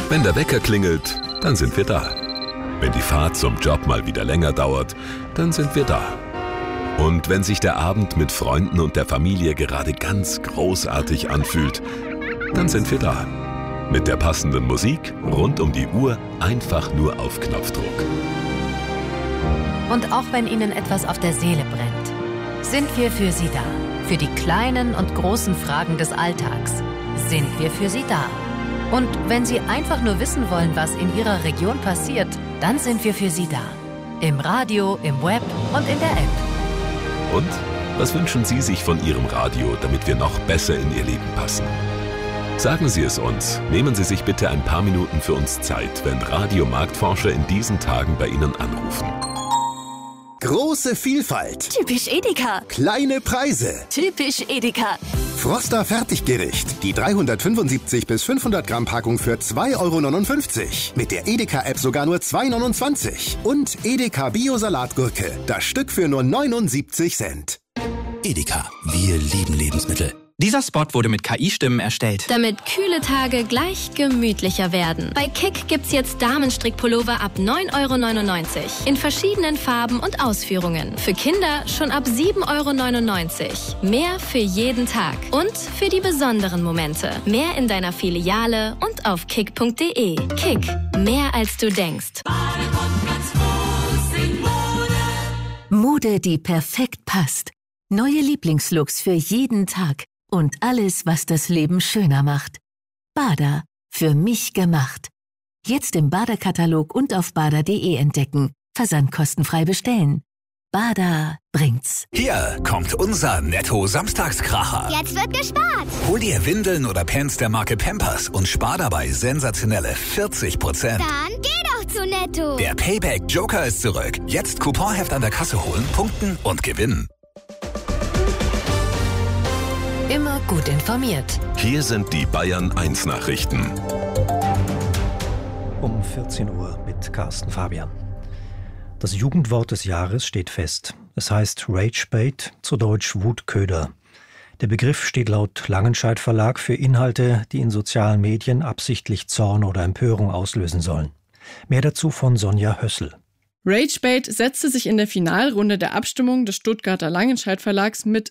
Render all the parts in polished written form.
Wenn der Wecker klingelt, dann sind wir da. Wenn die Fahrt zum Job mal wieder länger dauert, dann sind wir da. Und wenn sich der Abend mit Freunden und der Familie gerade ganz großartig anfühlt, dann sind wir da. Mit der passenden Musik rund um die Uhr, einfach nur auf Knopfdruck. Und auch wenn Ihnen etwas auf der Seele brennt, sind wir für Sie da. Für die kleinen und großen Fragen des Alltags sind wir für Sie da. Und wenn Sie einfach nur wissen wollen, was in Ihrer Region passiert, dann sind wir für Sie da. Im Radio, im Web und in der App. Und was wünschen Sie sich von Ihrem Radio, damit wir noch besser in Ihr Leben passen? Sagen Sie es uns. Nehmen Sie sich bitte ein paar Minuten für uns Zeit, wenn Radiomarktforscher in diesen Tagen bei Ihnen anrufen. Große Vielfalt. Typisch Edeka. Kleine Preise. Typisch Edeka. Froster Fertiggericht. Die 375 bis 500 Gramm Packung für 2,59 €. Mit der Edeka-App sogar nur 2,29 €. Und Edeka Bio-Salatgurke. Das Stück für nur 79 Cent. Edeka. Wir lieben Lebensmittel. Dieser Spot wurde mit KI-Stimmen erstellt. Damit kühle Tage gleich gemütlicher werden. Bei Kick gibt's jetzt Damenstrickpullover ab 9,99 € in verschiedenen Farben und Ausführungen. Für Kinder schon ab 7,99 €. Mehr für jeden Tag und für die besonderen Momente. Mehr in deiner Filiale und auf kick.de. Kick, mehr als du denkst. Mode, die perfekt passt. Neue Lieblingslooks für jeden Tag. Und alles, was das Leben schöner macht. Bada, für mich gemacht. Jetzt im Bada-Katalog und auf bada.de entdecken. Versandkostenfrei bestellen. Bada bringt's. Hier kommt unser Netto-Samstagskracher. Jetzt wird gespart. Hol dir Windeln oder Pants der Marke Pampers und spar dabei sensationelle 40%. Dann geh doch zu Netto. Der Payback-Joker ist zurück. Jetzt Couponheft an der Kasse holen, punkten und gewinnen. Immer gut informiert. Hier sind die Bayern 1 Nachrichten. Um 14 Uhr mit Carsten Fabian. Das Jugendwort des Jahres steht fest. Es heißt Ragebait, zu Deutsch Wutköder. Der Begriff steht laut Langenscheidt Verlag für Inhalte, die in sozialen Medien absichtlich Zorn oder Empörung auslösen sollen. Mehr dazu von Sonja Hössel. Ragebait setzte sich in der Finalrunde der Abstimmung des Stuttgarter Langenscheidt Verlags mit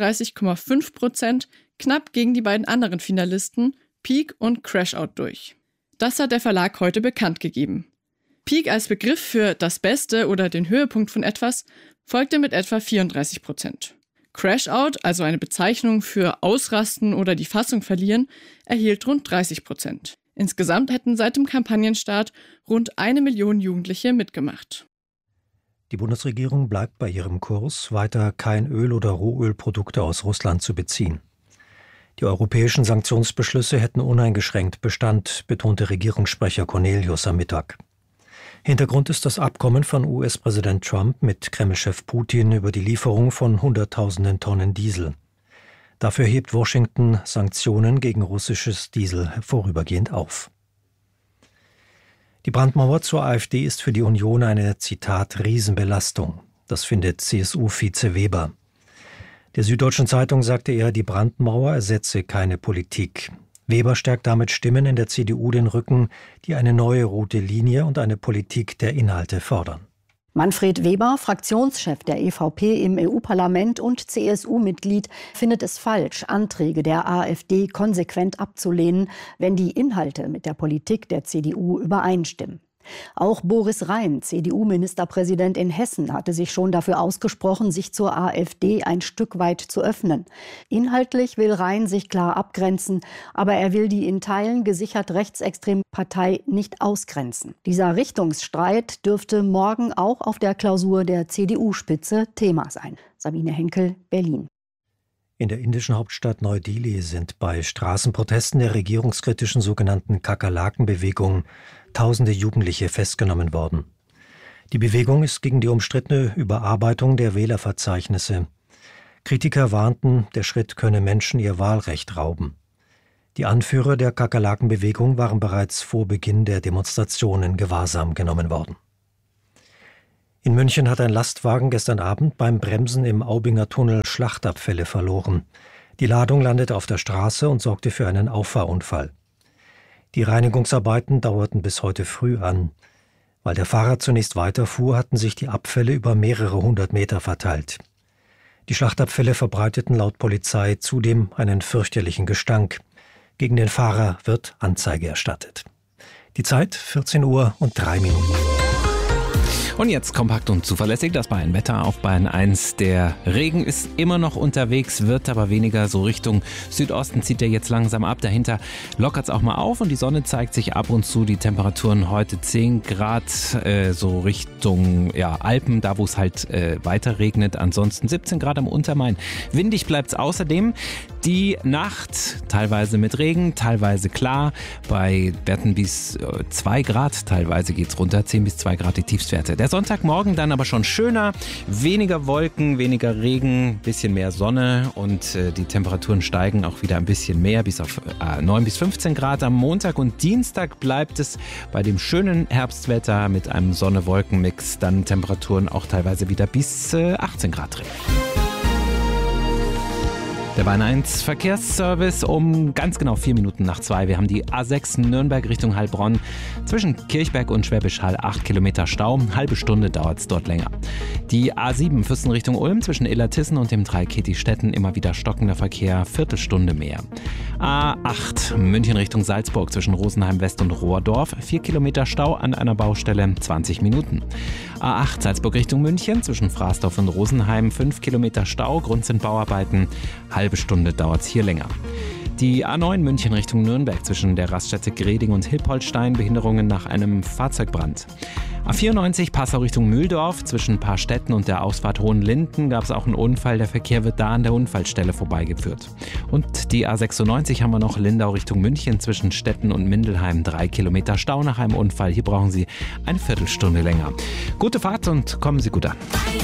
36,5% knapp gegen die beiden anderen Finalisten Peak und Crashout durch. Das hat der Verlag heute bekannt gegeben. Peak als Begriff für das Beste oder den Höhepunkt von etwas folgte mit etwa 34%. Crashout, also eine Bezeichnung für Ausrasten oder die Fassung verlieren, erhielt rund 30%. Insgesamt hätten seit dem Kampagnenstart rund 1 Million Jugendliche mitgemacht. Die Bundesregierung bleibt bei ihrem Kurs, weiter kein Öl oder Rohölprodukte aus Russland zu beziehen. Die europäischen Sanktionsbeschlüsse hätten uneingeschränkt Bestand, betonte Regierungssprecher Cornelius am Mittag. Hintergrund ist das Abkommen von US-Präsident Trump mit Kreml-Chef Putin über die Lieferung von Hunderttausenden Tonnen Diesel. Dafür hebt Washington Sanktionen gegen russisches Diesel vorübergehend auf. Die Brandmauer zur AfD ist für die Union eine, Zitat, Riesenbelastung. Das findet CSU-Vize Weber. Der Süddeutschen Zeitung sagte er, die Brandmauer ersetze keine Politik. Weber stärkt damit Stimmen in der CDU den Rücken, die eine neue rote Linie und eine Politik der Inhalte fordern. Manfred Weber, Fraktionschef der EVP im EU-Parlament und CSU-Mitglied, findet es falsch, Anträge der AfD konsequent abzulehnen, wenn die Inhalte mit der Politik der CDU übereinstimmen. Auch Boris Rhein, CDU-Ministerpräsident in Hessen, hatte sich schon dafür ausgesprochen, sich zur AfD ein Stück weit zu öffnen. Inhaltlich will Rhein sich klar abgrenzen, aber er will die in Teilen gesichert rechtsextreme Partei nicht ausgrenzen. Dieser Richtungsstreit dürfte morgen auch auf der Klausur der CDU-Spitze Thema sein. Sabine Henkel, Berlin. In der indischen Hauptstadt Neu-Delhi sind bei Straßenprotesten der regierungskritischen sogenannten Kakerlaken-Bewegung Tausende Jugendliche festgenommen worden. Die Bewegung ist gegen die umstrittene Überarbeitung der Wählerverzeichnisse. Kritiker warnten, der Schritt könne Menschen ihr Wahlrecht rauben. Die Anführer der Kakerlaken-Bewegung waren bereits vor Beginn der Demonstrationen in Gewahrsam genommen worden. In München hat ein Lastwagen gestern Abend beim Bremsen im Aubinger Tunnel Schlachtabfälle verloren. Die Ladung landete auf der Straße und sorgte für einen Auffahrunfall. Die Reinigungsarbeiten dauerten bis heute früh an. Weil der Fahrer zunächst weiterfuhr, hatten sich die Abfälle über mehrere 100 Meter verteilt. Die Schlachtabfälle verbreiteten laut Polizei zudem einen fürchterlichen Gestank. Gegen den Fahrer wird Anzeige erstattet. Die Zeit 14:03 Uhr. Und jetzt kompakt und zuverlässig das Bayern-Wetter auf Bayern 1. Der Regen ist immer noch unterwegs, wird aber weniger. So Richtung Südosten zieht er jetzt langsam ab. Dahinter lockert es auch mal auf und die Sonne zeigt sich ab und zu. Die Temperaturen heute 10 Grad, so Richtung Alpen, da wo es halt weiter regnet. Ansonsten 17 Grad am Untermain. Windig bleibt es außerdem. Die Nacht teilweise mit Regen, teilweise klar. Bei Werten bis 2 Grad teilweise geht es runter. 10 bis 2 Grad die Tiefstwerte. Der Sonntagmorgen dann aber schon schöner, weniger Wolken, weniger Regen, bisschen mehr Sonne und die Temperaturen steigen auch wieder ein bisschen mehr, bis auf 9 bis 15 Grad. Am Montag und Dienstag bleibt es bei dem schönen Herbstwetter mit einem Sonne-Wolken-Mix, dann Temperaturen auch teilweise wieder bis 18 Grad drin. Der Bayern 1 Verkehrsservice um ganz genau 4 Minuten nach 2. Wir haben die A6 Nürnberg Richtung Heilbronn. Zwischen Kirchberg und Schwäbisch Hall 8 Kilometer Stau. Halbe Stunde dauert es dort länger. Die A7 Füssen Richtung Ulm zwischen Illertissen und dem Dreieck Stetten immer wieder stockender Verkehr. Viertelstunde mehr. A8 München Richtung Salzburg zwischen Rosenheim West und Rohrdorf. 4 Kilometer Stau an einer Baustelle. 20 Minuten. A8 Salzburg Richtung München zwischen Fraßdorf und Rosenheim. 5 Kilometer Stau. Grund sind Bauarbeiten. Halbe Stunde dauert es hier länger. Die A9 München Richtung Nürnberg zwischen der Raststätte Greding und Hilpoltstein, Behinderungen nach einem Fahrzeugbrand. A94 Passau Richtung Mühldorf zwischen Paarstetten und der Ausfahrt Hohenlinden gab es auch einen Unfall. Der Verkehr wird da an der Unfallstelle vorbeigeführt. Und die A96 haben wir noch Lindau Richtung München zwischen Stetten und Mindelheim. 3 Kilometer Stau nach einem Unfall. Hier brauchen Sie eine Viertelstunde länger. Gute Fahrt und kommen Sie gut an.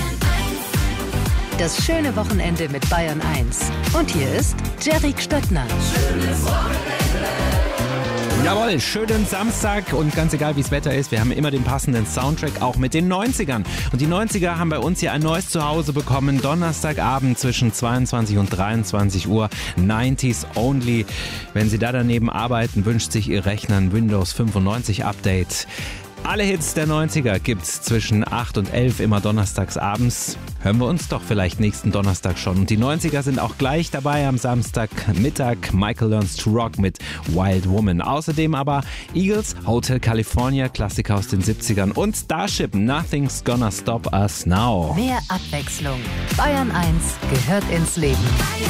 Das schöne Wochenende mit Bayern 1. Und hier ist Jerry Stöttner. Schönes Wochenende. Jawohl, schönen Samstag und ganz egal wie das Wetter ist, wir haben immer den passenden Soundtrack, auch mit den 90ern. Und die 90er haben bei uns hier ein neues Zuhause bekommen. Donnerstagabend zwischen 22 und 23 Uhr, 90s only. Wenn Sie da daneben arbeiten, wünscht sich Ihr Rechner ein Windows 95 Update. Alle Hits der 90er gibt's zwischen 8 und 11 immer donnerstags abends. Hören wir uns doch vielleicht nächsten Donnerstag schon. Und die 90er sind auch gleich dabei am Samstagmittag. Michael Learns to Rock mit Wild Woman. Außerdem aber Eagles, Hotel California, Klassiker aus den 70ern und Starship, Nothing's Gonna Stop Us Now. Mehr Abwechslung. Bayern 1 gehört ins Leben.